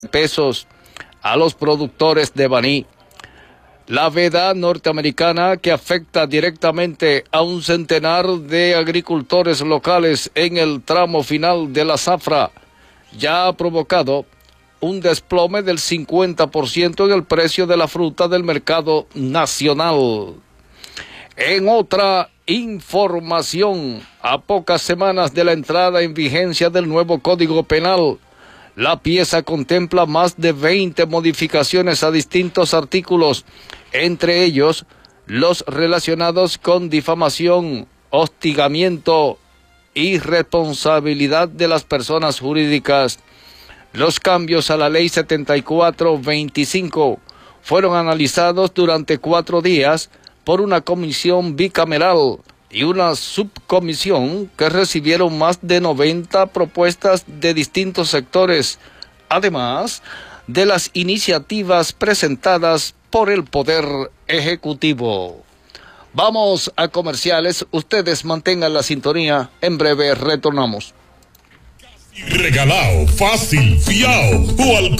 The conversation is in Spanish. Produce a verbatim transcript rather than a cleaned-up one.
pesos a los productores de Baní. La veda norteamericana, que afecta directamente a un centenar de agricultores locales en el tramo final de la zafra, ya ha provocado un desplome del cincuenta por ciento en el precio de la fruta del mercado nacional. En otra información, a pocas semanas de la entrada en vigencia del nuevo Código Penal, la pieza contempla más de veinte modificaciones a distintos artículos, entre ellos los relacionados con difamación, hostigamiento y responsabilidad de las personas jurídicas. Los cambios a la Ley setenta y cuatro veinticinco fueron analizados durante cuatro días por una comisión bicameral y una subcomisión que recibieron más de noventa propuestas de distintos sectores, además de las iniciativas presentadas por el Poder Ejecutivo. Vamos a comerciales, ustedes mantengan la sintonía, en breve retornamos. Regalado, fácil, fiao o al